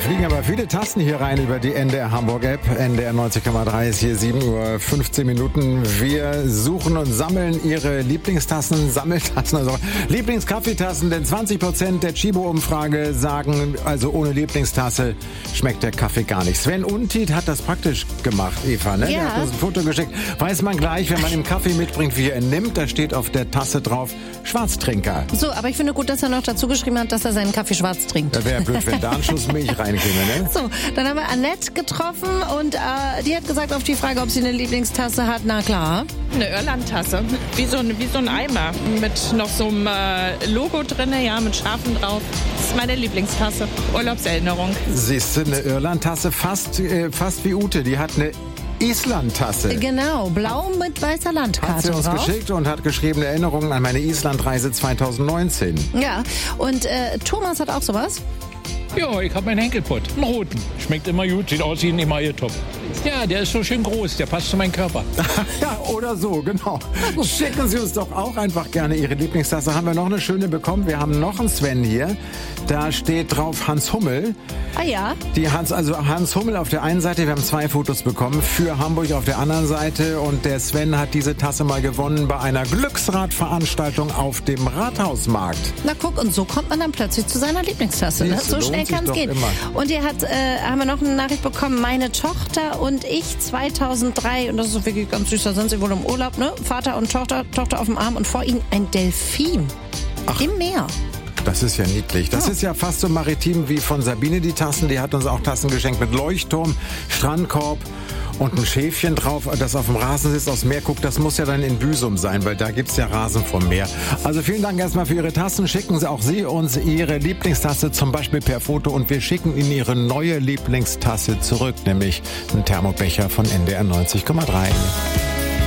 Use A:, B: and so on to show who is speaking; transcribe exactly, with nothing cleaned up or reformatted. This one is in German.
A: fliegen aber viele Tasten hier rein über die N D R Hamburg App. N D R neunzig Komma drei ist hier sieben Uhr fünfzehn Minuten. Wir suchen und sammeln Ihre Lieblingstassen, Sammeltassen, also Lieblingskaffeetassen, denn zwanzig Prozent der Chibo-Umfrage sagen, also ohne Lieblingstasse schmeckt der Kaffee gar nicht. Sven Untied hat das praktisch gemacht, Eva, ne?
B: Ja.
A: Der hat uns ein Foto geschickt. Weiß man gleich, wenn man im Kaffee mitbringt, wie er ihn nimmt, da steht auf der Tasse drauf Schwarztrinker.
B: So, aber ich finde gut, dass er noch dazu geschrieben hat, dass er seinen Kaffee schwarz trinkt.
A: Da wäre blöd, wenn da ein Schuss Milch reinkäme, ne?
B: So, dann haben wir Annette getroffen und äh, die hat gesagt auf die Frage, ob sie eine Lieblingstasse hat. Na klar.
C: Eine Irland-Tasse, wie so, ein, wie so ein Eimer mit noch so einem äh, Logo drin, ja, mit Schafen drauf. Das ist meine Lieblingstasse, Urlaubserinnerung.
A: Siehst du, eine Irland-Tasse, fast, äh, fast wie Ute, die hat eine Island-Tasse.
B: Genau, blau mit weißer Landkarte
A: Hat sie uns
B: drauf.
A: geschickt und hat geschrieben, Erinnerungen an meine Island-Reise zwanzig neunzehn.
B: Ja, und äh, Thomas hat auch sowas.
D: Ja, ich habe meinen Henkelpott, einen roten. Schmeckt immer gut, sieht aus wie ein Emaille-Top. Ja, der ist so schön groß, der passt zu meinem Körper.
A: Ja, oder so, genau. Schicken Sie uns doch auch einfach gerne Ihre Lieblingstasse. Haben wir noch eine schöne bekommen. Wir haben noch einen Sven hier. Da steht drauf Hans Hummel.
B: Ah ja.
A: Die Hans, also Hans Hummel auf der einen Seite, wir haben zwei Fotos bekommen, für Hamburg auf der anderen Seite. Und der Sven hat diese Tasse mal gewonnen bei einer Glücksradveranstaltung auf dem Rathausmarkt.
B: Na guck, und so kommt man dann plötzlich zu seiner Lieblingstasse. Ne?
A: Siehst du,
B: So schnell
A: lohnt sich
B: kann es
A: doch
B: gehen.
A: immer.
B: Und hier hat, äh, haben wir noch eine Nachricht bekommen, meine Tochter und ich zweitausenddrei, und das ist wirklich ganz süß, da sind sie wohl im Urlaub, ne? Vater und Tochter, Tochter auf dem Arm und vor ihnen ein Delfin.
A: Ach.
B: Im Meer.
A: Das ist ja niedlich. Das
B: Ja.
A: ist ja fast so maritim wie von Sabine die Tassen. Die hat uns auch Tassen geschenkt mit Leuchtturm, Strandkorb und ein Schäfchen drauf, das auf dem Rasen sitzt, aufs Meer guckt. Das muss ja dann in Büsum sein, weil da gibt's ja Rasen vom Meer. Also vielen Dank erstmal für Ihre Tassen. Schicken Sie auch Sie uns Ihre Lieblingstasse zum Beispiel per Foto und wir schicken Ihnen Ihre neue Lieblingstasse zurück, nämlich einen Thermobecher von N D R neunzig Komma drei.